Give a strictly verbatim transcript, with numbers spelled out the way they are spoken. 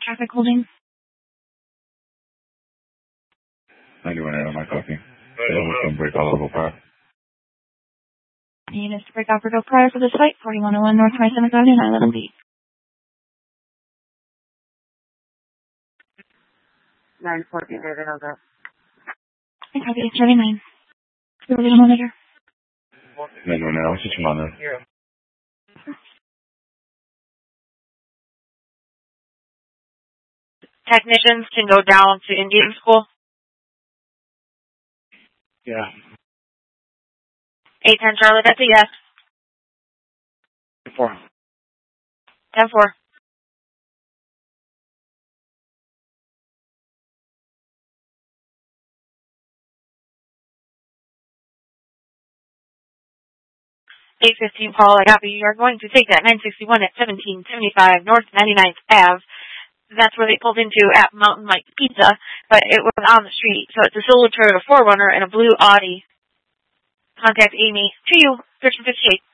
traffic holding. ninety-one out of my copy. Yeah, we're going to break all over prior. Units to break off or go prior for the site, forty-one oh one North twenty-seventh Avenue, nine eleven B. nine fourteen, I don't know that. I copy eight thirty-nine. You're the monitor. ninety-one out, what's your monitor? Yeah. Technicians can go down to Indian School. Yeah. eight ten Charlotte, that's a yes. Four. ten four. eight fifteen, Paul, I copy. You are going to take that nine sixty-one at seventeen seventy-five North ninety-ninth Avenue. That's where they pulled into at Mountain Mike Pizza, but it was on the street. So it's a silver Toyota four runner and a blue Audi. Contact Amy to you, thirteen fifty-eight.